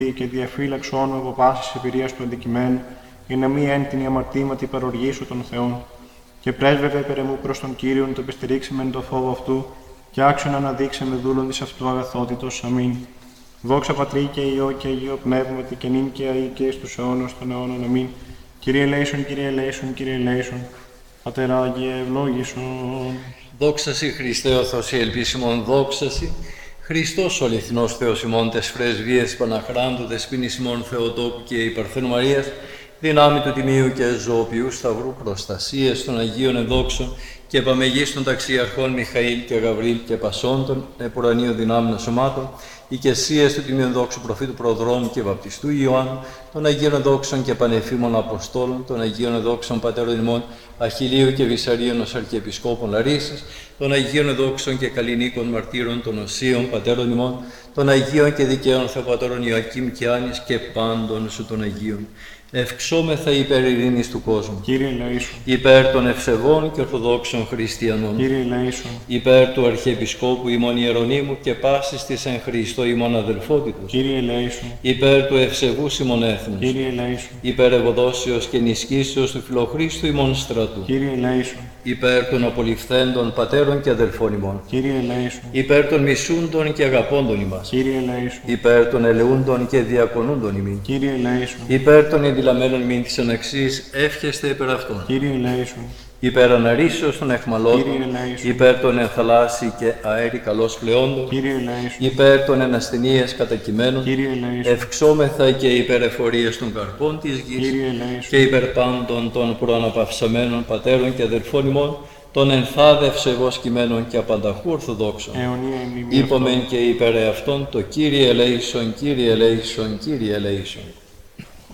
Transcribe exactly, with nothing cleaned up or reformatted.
και διαφύλαξόν με από πάσης εμπειρίας του αντικειμένου, για να μη έντινη αμαρτήματι παροργήσου των Θεών. Και πρέσβευε περαιμού προς τον Κύριον, το επιστηρίξει μεν το φόβο αυτού, και άξιον αναδείξε με δούλον της αυτού αγαθότητος. Αμήν. Δόξα Πατρί και Υιό και Αγίο Πνεύματι, και νυν και αεί και εις τους αιώνας των αιώνων. Αμήν. Κύριε ελέησον, Κύριε ελέησον, Κύριε ελέησον. Πατέρα Άγιε, ευλόγησον. Δόξα Σοι Χριστέ ο Θεός, η ελπίσιμον, δόξα Σοι. Χριστός ο αληθινός Θεός ημών, τες πρεσβείες Παναχράντου, δεσποίνης ημών Θεοτόκου και η Παρθένου Μαρίας, δυνάμει του Τιμίου και ζωοποιού Σταυρού, προστασίες των Αγίων Εδόξων και επαμεγής των ταξιαρχών Μιχαήλ και Γαβρίλ και Πασών των επουρανίων δυνάμεων σωμάτων, οικεσίες του Τιμίου Δόξου Προφήτου Προδρόμου και Βαπτιστού Ιωάννου, των Αγίων Εδόξων και Πανεφήμων Αποστόλων, των Αγίων Εδόξων Πατέρων ημών Αχιλίου και Βυσαρίων ως Αρχιεπισκόπων Λαρίσσης, των Αγίων Εδόξων και Καλλινίκων Μαρτύρων των Οσίων Πατέρων ημών, των Αγίων και Δικαίων Θεοπατώρων Ιωακήμ και Άνης και πάντων σου των Αγίων. Ευξόμεθα υπέρ ειρήνης του κόσμου. Κύριε ελέησον. Υπέρ των ευσεβών και ορθοδόξων χριστιανών. Κύριε ελέησον. Υπέρ του Αρχιεπισκόπου ημών Ιερονύμου και πάσης της εν Χριστώ ημών αδελφότητος. Κύριε ελέησον. Υπέρ του ευσεβούς ημών έθνους. Κύριε ελέησον. Υπέρ ευωδόσεως και ενισχύσεως του Φιλοχρίστου ημών στρατού. Κύριε ελέησον. Υπέρ των απολυφθέντων πατέρων και αδελφών ημών. Κύριε ελέησον. Υπέρ των μισούντων και αγαπώντων ημάς. Κύριε ελέησον. Υπέρ των ελεούντων και διακονούντων ημίν. Κύριε ελέησον. Υπέρ των ενδυλαμένων μην της αναξής, εύχεστε υπέρ αυτών. Κύριε ελέησον. Υπέρ αναρρήσεως των εχμαλώτων, Κύριε ελέησον. υπέρ των ενθαλάσσι και αέρι καλώς πλεόντων, Κύριε ελέησον. υπέρ των ενασθενείας κατακειμένων, Κύριε ελέησον. ευξόμεθα και υπέρ εφορίας των καρπών της γης Κύριε ελέησον. και υπέρ πάντων των προαναπαυσαμένων πατέρων και αδελφών ημών, των ενθάδευσε εγώ σκημένων και απανταχού ορθοδόξων. Αιωνία μνημεία Είπομεν και υπέρ εαυτόν το Κύριε ελέησον, Κύριε ελέησον, Κύριε ελέησον.